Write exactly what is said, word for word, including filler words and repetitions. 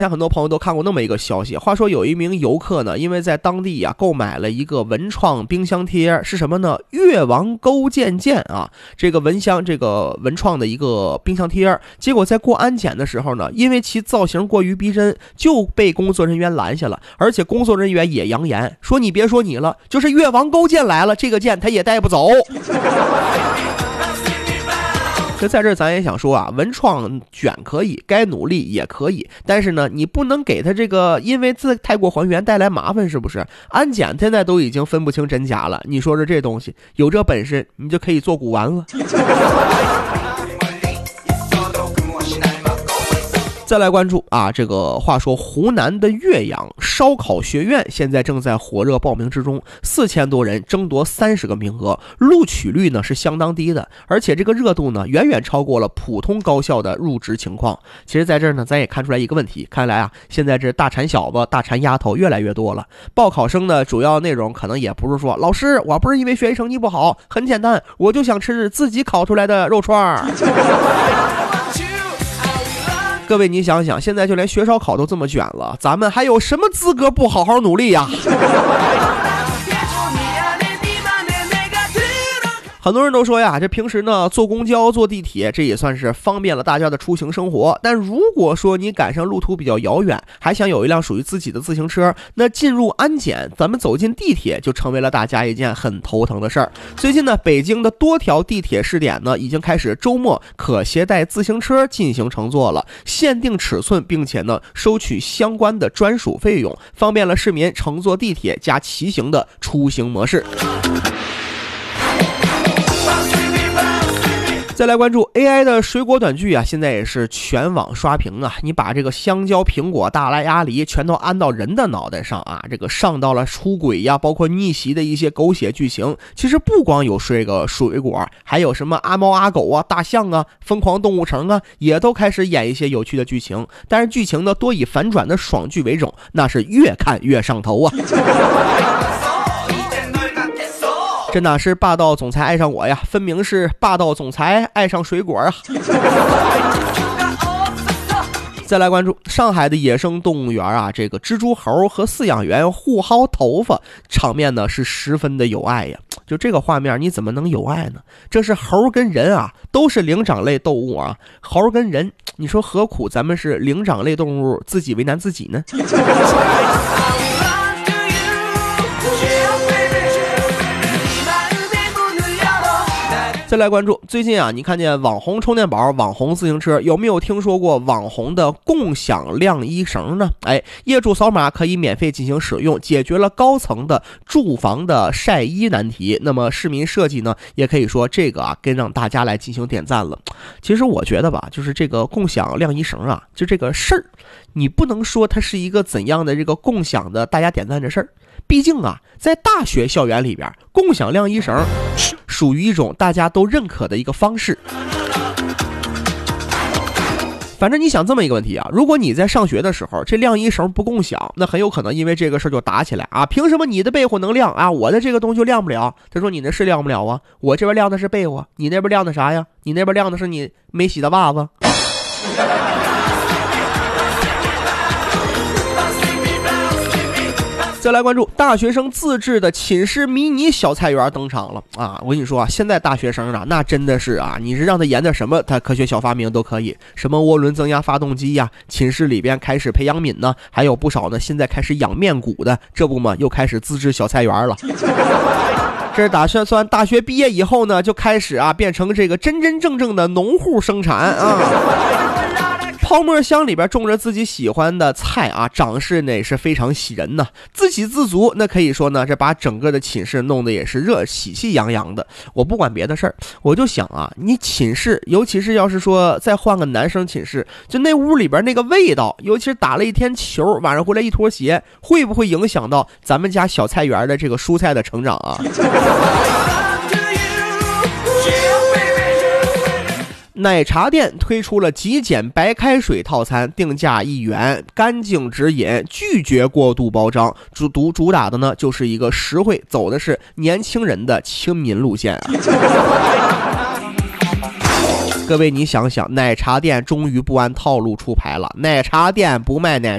像很多朋友都看过那么一个消息，话说有一名游客呢，因为在当地啊购买了一个文创冰箱贴，是什么呢？越王勾践剑啊，这个蚊香这个文创的一个冰箱贴，结果在过安检的时候呢，因为其造型过于逼真，就被工作人员拦下了，而且工作人员也扬言说，你别说你了，就是越王勾践来了，这个剑他也带不走。就在这儿咱也想说啊，文创卷可以，该努力也可以，但是呢，你不能给他这个因为字太过还原带来麻烦，是不是？安检现在都已经分不清真假了，你说说这东西，有这本事你就可以做古玩了。再来关注啊，这个话说湖南的岳阳烧烤学院现在正在火热报名之中，四千多人争夺三十个名额，录取率呢是相当低的，而且这个热度呢远远超过了普通高校的入职情况。其实在这儿呢咱也看出来一个问题，看来啊现在这大馋小子大馋丫头越来越多了。报考生的主要内容可能也不是说，老师我不是因为学习成绩不好，很简单，我就想吃自己烤出来的肉串。各位你想想，现在就连学烧烤都这么卷了，咱们还有什么资格不好好努力呀？很多人都说呀，这平时呢坐公交坐地铁，这也算是方便了大家的出行生活，但如果说你赶上路途比较遥远，还想有一辆属于自己的自行车，那进入安检咱们走进地铁就成为了大家一件很头疼的事儿。最近呢北京的多条地铁试点呢已经开始周末可携带自行车进行乘坐了，限定尺寸，并且呢收取相关的专属费用，方便了市民乘坐地铁加骑行的出行模式。再来关注 A I 的水果短剧啊，现在也是全网刷屏啊！你把这个香蕉、苹果、大拉鸭梨全都安到人的脑袋上啊，这个上到了出轨呀，包括逆袭的一些狗血剧情。其实不光有这个水果，还有什么阿猫阿狗啊、大象啊、疯狂动物城啊，也都开始演一些有趣的剧情。但是剧情呢，多以反转的爽剧为荣，那是越看越上头啊！这哪是霸道总裁爱上我呀，分明是霸道总裁爱上水果啊！再来关注上海的野生动物园啊，这个蜘蛛猴和饲养员互薅头发，场面呢是十分的有爱呀。就这个画面你怎么能有爱呢？这是猴跟人啊，都是灵长类动物啊，猴跟人，你说何苦咱们是灵长类动物自己为难自己呢？再来关注最近啊，你看见网红充电宝、网红自行车，有没有听说过网红的共享晾衣绳呢？哎，业主扫码可以免费进行使用，解决了高层的住房的晒衣难题。那么市民设计呢，也可以说这个啊，跟让大家来进行点赞了。其实我觉得吧，就是这个共享晾衣绳啊，就这个事儿，你不能说它是一个怎样的这个共享的大家点赞的事儿。毕竟啊，在大学校园里边，共享晾衣绳属于一种大家都认可的一个方式。反正你想这么一个问题啊，如果你在上学的时候这晾衣绳不共享，那很有可能因为这个事就打起来啊！凭什么你的被窝能晾啊，我的这个东西就晾不了？他说你那是晾不了啊，我这边晾的是被窝，你那边晾的啥呀？你那边晾的是你没洗的袜子。再来关注大学生自制的寝室迷你小菜园登场了啊！我跟你说啊，现在大学生啊，那真的是啊，你是让他研点什么，他科学小发明都可以，什么涡轮增压发动机呀、啊，寝室里边开始培养皿呢，还有不少呢，现在开始养面骨的，这不嘛，又开始自制小菜园了。这是打算大学毕业以后呢，就开始啊，变成这个真真正正的农户生产啊。泡沫箱里边种着自己喜欢的菜啊，长势呢也是非常喜人呢，自给自足，那可以说呢，这把整个的寝室弄得也是热喜气洋洋的。我不管别的事儿，我就想啊，你寝室，尤其是要是说再换个男生寝室，就那屋里边那个味道，尤其是打了一天球，晚上回来一脱鞋，会不会影响到咱们家小菜园的这个蔬菜的成长啊？奶茶店推出了极简白开水套餐，定价一元，干净直饮，拒绝过度包装，主主主打的呢就是一个实惠，走的是年轻人的亲民路线啊。 各位你想想，奶茶店终于不按套路出牌了，奶茶店不卖奶